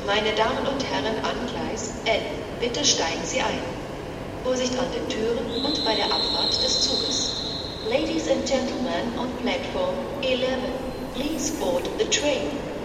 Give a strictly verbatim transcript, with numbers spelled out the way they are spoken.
Meine Damen und Herren an Gleis N, bitte steigen Sie ein. Vorsicht an den Türen und bei der Abfahrt des Zuges. Ladies and gentlemen on platform eleven, please board the train.